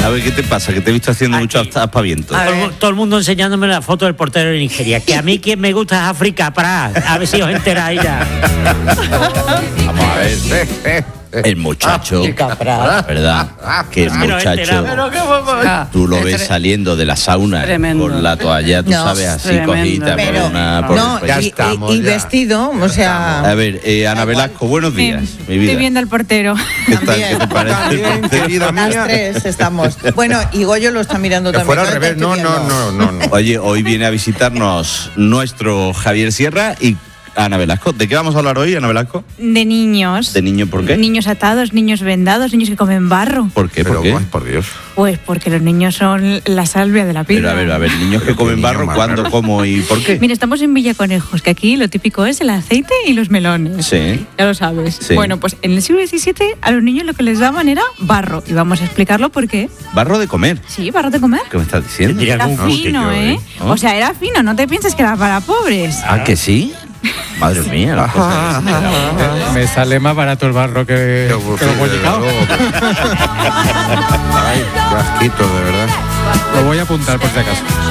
A ver, ¿qué te pasa? Que te he visto haciendo muchos aspavientos. Todo el mundo enseñándome la foto del portero de Nigeria. Que a mí quien me gusta es África Prat. A ver si os enteráis ya. Vamos a ver. El muchacho, ¿verdad? Que el muchacho, tú lo ves saliendo de la sauna con la toalla, tú sabes, así cogida por una... y vestido, o sea... A ver, Ana Velasco, buenos días, mi vida. Estoy viendo al portero. ¿Qué tal? ¿Qué te parece? Querida mía. Las tres estamos. Bueno, y Goyo lo está mirando que también. Fuera al revés, no. Oye, hoy viene a visitarnos nuestro Javier Sierra y Ana Velasco. ¿De qué vamos a hablar hoy, Ana Velasco? De niños. ¿De niño por qué? Niños atados, niños vendados, niños que comen barro. ¿Por qué? ¿Por qué? Por Dios. Pues porque los niños son la salvia de la vida. Pero a ver, niños que comen barro, ¿cuándo, cómo y por qué? Mira, estamos en Villaconejos, que aquí lo típico es el aceite y los melones. Sí. Ya lo sabes. Sí. Bueno, pues en el siglo XVII a los niños lo que les daban era barro. Y vamos a explicarlo por qué. ¿Barro de comer? Sí, barro de comer. ¿Qué me estás diciendo? Era fino, ¿eh? ¿Oh? O sea, era fino, no te pienses que era para pobres. ¿Ah, que sí? Madre mía, las cosas. Me sale más barato el barro que los bollicaos. Ay, qué asquito, de verdad. Lo voy a apuntar por si acaso.